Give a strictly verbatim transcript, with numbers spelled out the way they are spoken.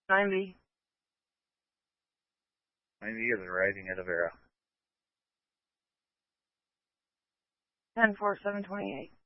ninety. ninety is arriving at Avera. ten four seven twenty-eight.